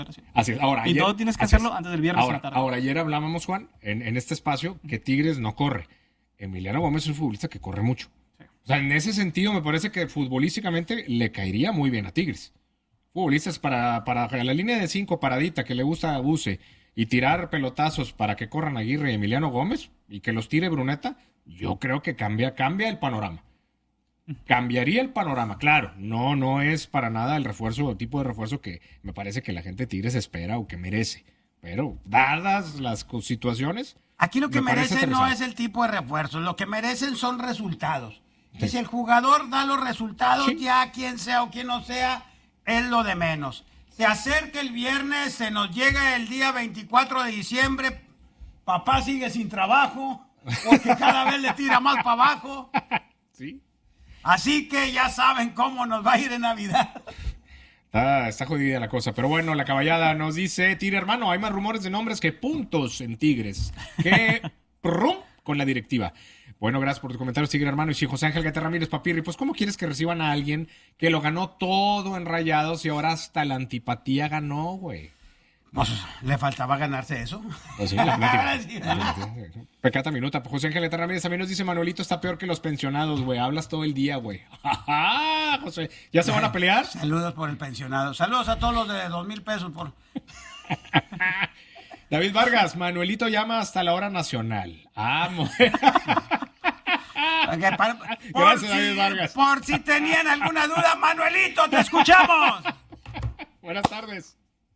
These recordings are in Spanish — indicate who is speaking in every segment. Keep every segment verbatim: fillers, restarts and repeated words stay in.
Speaker 1: Así es. Ahora,
Speaker 2: y
Speaker 1: ayer,
Speaker 2: todo tienes que
Speaker 1: así
Speaker 2: hacerlo
Speaker 1: es.
Speaker 2: antes del viernes
Speaker 1: Ahora,
Speaker 2: en la tarde.
Speaker 1: ahora, ayer hablábamos, Juan, en, en este espacio, que Tigres no corre. Emiliano Gómez es un futbolista que corre mucho. Sí. O sea, en ese sentido me parece que futbolísticamente le caería muy bien a Tigres. Futbolistas para, para la línea de cinco paradita que le gusta a Buse y tirar pelotazos para que corran Aguirre y Emiliano Gómez y que los tire Bruneta, yo creo que cambia, cambia el panorama. Cambiaría el panorama, claro, no, no es para nada el refuerzo o tipo de refuerzo que me parece que la gente de Tigres espera o que merece, pero dadas las situaciones...
Speaker 3: Aquí lo que
Speaker 1: me
Speaker 3: merecen no es el tipo de refuerzos, lo que merecen son resultados. Sí. Y si el jugador da los resultados, sí. ya quien sea o quien no sea, es lo de menos. Se acerca el viernes, se nos llega el día veinticuatro de diciembre, papá sigue sin trabajo, porque cada vez le tira más para abajo.
Speaker 1: Sí.
Speaker 3: Así que ya saben cómo nos va a ir en Navidad.
Speaker 1: Está, está jodida la cosa, pero bueno, la caballada nos dice, Tigre hermano, hay más rumores de nombres que puntos en Tigres. Que prum, con la directiva. Bueno, gracias por tus comentarios, Tigre hermano. Y si José Ángel Gata Ramírez Papirri, pues ¿cómo quieres que reciban a alguien que lo ganó todo en Rayados y ahora hasta la antipatía ganó, güey?
Speaker 3: Pues, ¿le faltaba ganarse eso?
Speaker 1: Pues sí, la plática. Pecata minuta. José Ángel Gata Ramírez también nos dice, Manuelito está peor que los pensionados, güey. Hablas todo el día, güey. José, ¿ya se van a pelear?
Speaker 3: Saludos por el pensionado. Saludos a todos los de dos mil pesos por...
Speaker 1: David Vargas, Manuelito llama hasta la hora nacional. Ah,
Speaker 3: okay, para, por
Speaker 1: Gracias,
Speaker 3: si,
Speaker 1: David Vargas.
Speaker 3: Por si tenían alguna duda, Manuelito, te escuchamos.
Speaker 1: Buenas tardes.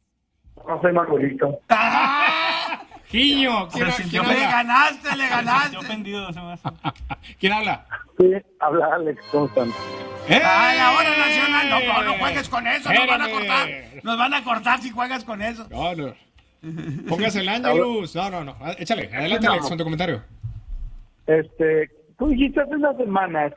Speaker 4: No soy Manuelito.
Speaker 3: ¡Ah!
Speaker 1: Giño, ¿quién,
Speaker 3: ¿quién
Speaker 1: ¿quién
Speaker 3: le
Speaker 1: habla?
Speaker 3: ganaste, le ganaste.
Speaker 2: Ofendido, se me hace.
Speaker 1: ¿Quién habla?
Speaker 4: Sí, habla Alex Constant.
Speaker 1: ¡Eh!
Speaker 3: ¡Ay, la hora nacional! No, no, no juegues con eso, nos van a
Speaker 1: Espérame.
Speaker 3: cortar. Nos van a cortar si juegas con eso.
Speaker 1: No, no. Póngase el Ángelus. No, no, no. Échale, adelante, Alex, con tu comentario.
Speaker 4: Este, tú dijiste hace unas semanas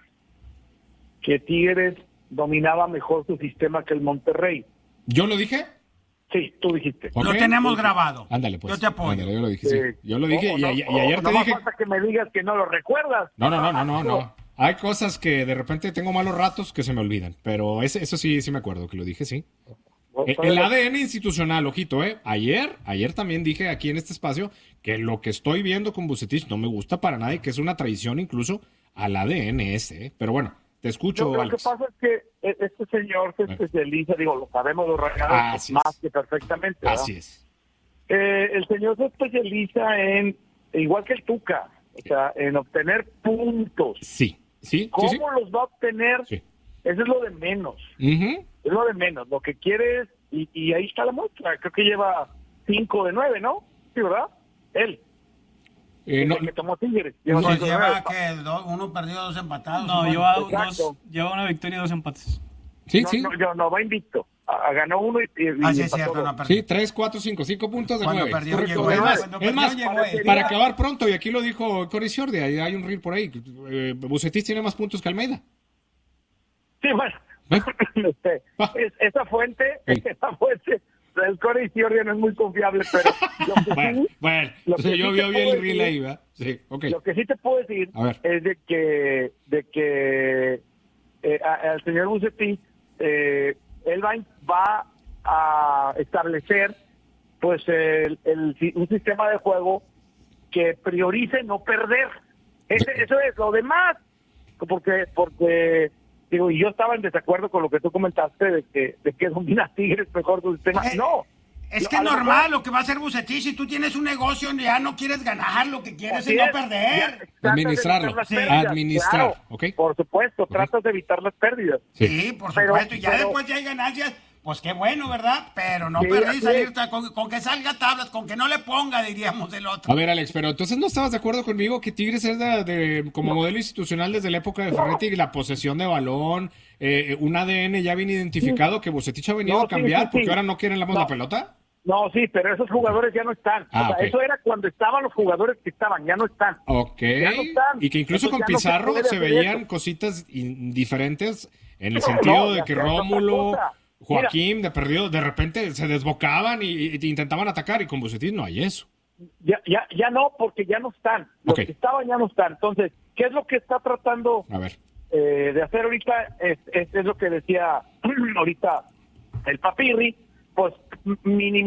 Speaker 4: que Tigres dominaba mejor su sistema que el Monterrey.
Speaker 1: ¿Yo lo dije?
Speaker 4: Sí, tú dijiste.
Speaker 1: Ok.
Speaker 3: Lo tenemos grabado.
Speaker 1: Ándale, pues.
Speaker 3: Yo te apoyo.
Speaker 1: Ándale, yo lo dije, sí.
Speaker 4: Sí.
Speaker 1: Yo lo dije
Speaker 4: No,
Speaker 1: y,
Speaker 4: no,
Speaker 1: y- y
Speaker 4: no,
Speaker 1: ayer te
Speaker 4: nomás
Speaker 1: dije...
Speaker 4: falta que me digas que no lo recuerdas.
Speaker 1: No, no, no, no, no, no. Hay cosas que de repente tengo malos ratos que se me olvidan, pero ese, eso sí, sí me acuerdo que lo dije, sí. El, el A D N institucional, ojito, ¿eh? Ayer, ayer también dije aquí en este espacio que lo que estoy viendo con Vucetich no me gusta para nada y que es una traición incluso al A D N ese, ¿eh? Pero bueno, te escucho,
Speaker 4: Lo, lo que
Speaker 1: Alex.
Speaker 4: pasa es que e- este señor se especializa, digo, lo sabemos los Rayados
Speaker 1: Así
Speaker 4: más
Speaker 1: es.
Speaker 4: que perfectamente, ¿verdad?
Speaker 1: Así es.
Speaker 4: Eh, el señor se especializa en, igual que el Tuca, o sea, en obtener puntos.
Speaker 1: Sí, sí,
Speaker 4: ¿Cómo
Speaker 1: sí, sí.
Speaker 4: los va a obtener?
Speaker 1: Sí.
Speaker 4: Eso es lo de menos.
Speaker 1: Ujú.
Speaker 4: Es lo de menos. Lo que quiere es, y, y ahí está la muestra, creo que lleva cinco de nueve, ¿no? Sí, ¿verdad? Él.
Speaker 1: Eh, no,
Speaker 4: el que tomó Tigres. Lleva
Speaker 3: Pues
Speaker 4: cinco de
Speaker 3: lleva
Speaker 4: nueve.
Speaker 3: que do- uno perdió, dos empatados.
Speaker 2: No,
Speaker 3: Bueno,
Speaker 2: lleva,
Speaker 4: exacto.
Speaker 2: dos, lleva una victoria y dos empates.
Speaker 1: sí,
Speaker 4: no,
Speaker 1: sí.
Speaker 4: no, yo- no, va invicto. Ah, ganó uno y, y,
Speaker 3: Ah,
Speaker 4: y
Speaker 3: sí, es
Speaker 4: empató
Speaker 3: cierto,
Speaker 4: dos.
Speaker 3: no perdió.
Speaker 1: Sí, tres, cuatro, cinco, cinco puntos de
Speaker 3: Cuando
Speaker 1: nueve.
Speaker 3: perdió
Speaker 1: Correcto.
Speaker 3: llegó
Speaker 1: Es
Speaker 3: él.
Speaker 1: más,
Speaker 3: Cuando
Speaker 1: es
Speaker 3: perdió
Speaker 1: más,
Speaker 3: llegó él.
Speaker 1: para acabar pronto, y aquí lo dijo Cory Ciordia, hay, hay un reel por ahí, eh, Vucetich tiene más puntos que Almeida.
Speaker 4: Sí, bueno.
Speaker 1: ¿Eh?
Speaker 4: Este,
Speaker 1: Ah.
Speaker 4: es- esa fuente,
Speaker 1: Sí.
Speaker 4: esa fuente, el Corey Ciordia no es muy confiable, pero lo que
Speaker 1: Bueno,
Speaker 4: sí,
Speaker 1: bueno,
Speaker 4: lo
Speaker 1: entonces
Speaker 4: que
Speaker 1: yo
Speaker 4: sí
Speaker 1: vi
Speaker 4: te
Speaker 1: el
Speaker 4: puedo
Speaker 1: reel
Speaker 4: decir-
Speaker 1: ahí, ¿verdad? Sí, ok.
Speaker 4: lo que sí te puedo decir
Speaker 1: A ver.
Speaker 4: es de que, de que eh, a- al señor Vucetich, eh, él va, va a establecer pues el, el- un sistema de juego que priorice no perder. Ese, eso es lo demás, porque porque digo, y yo estaba en desacuerdo con lo que tú comentaste de que de que domina Tigres mejor su sistema.
Speaker 3: Eh,
Speaker 4: No.
Speaker 3: Es
Speaker 4: Lo-
Speaker 3: que
Speaker 4: a
Speaker 3: es
Speaker 4: lo
Speaker 3: normal
Speaker 4: mejor-
Speaker 3: lo que va a hacer Bucetich. Si tú tienes un negocio, ya no quieres ganar, lo que quieres
Speaker 4: Así
Speaker 3: es no
Speaker 4: es,
Speaker 3: perder.
Speaker 4: ya tratas de
Speaker 1: Administrarlo,
Speaker 4: evitar las
Speaker 1: sí.
Speaker 4: pérdidas,
Speaker 1: Administrar,
Speaker 4: claro,
Speaker 1: ¿ok?
Speaker 4: Por supuesto, tratas de evitar las pérdidas.
Speaker 3: Sí, por
Speaker 4: Pero-
Speaker 3: supuesto. y ya
Speaker 4: pero-
Speaker 3: después ya hay ganancias, pues qué bueno, ¿verdad? Pero no
Speaker 4: Sí,
Speaker 3: perdí,
Speaker 4: así
Speaker 3: salir
Speaker 4: es.
Speaker 3: con, con que salga tablas, con que no le ponga, diríamos el otro.
Speaker 1: A ver, Alex, pero entonces no estabas de acuerdo conmigo que Tigres es de, de- como modelo institucional desde la época de Ferretti, la posesión de balón, eh, un A D N ya bien identificado que Vucetich ha venido
Speaker 4: No,
Speaker 1: a cambiar
Speaker 4: sí, sí,
Speaker 1: porque
Speaker 4: sí.
Speaker 1: ahora no quieren la,
Speaker 4: No.
Speaker 1: la pelota.
Speaker 4: No, sí, pero esos jugadores ya no están.
Speaker 1: Ah,
Speaker 4: o sea,
Speaker 1: ok.
Speaker 4: eso era cuando estaban los jugadores que estaban, ya no están.
Speaker 1: Ok.
Speaker 4: Ya no están.
Speaker 1: Y que incluso
Speaker 4: Entonces
Speaker 1: con
Speaker 4: ya no se
Speaker 1: Pizarro
Speaker 4: puede
Speaker 1: se
Speaker 4: hacer
Speaker 1: veían
Speaker 4: eso.
Speaker 1: cositas in- diferentes en el
Speaker 4: No,
Speaker 1: sentido
Speaker 4: no,
Speaker 1: de
Speaker 4: ya
Speaker 1: que
Speaker 4: sea, es otra
Speaker 1: Rómulo,
Speaker 4: cosa.
Speaker 1: Joaquín, de perdido, de repente se desbocaban y, y intentaban atacar y con Vucetich no hay eso.
Speaker 4: Ya, ya, ya no, porque ya no están. Los
Speaker 1: Ok.
Speaker 4: que estaban ya no están. Entonces, ¿qué es lo que está tratando
Speaker 1: A ver.
Speaker 4: eh, de hacer ahorita? Es, es, es lo que decía ahorita el Papirri, pues minimizar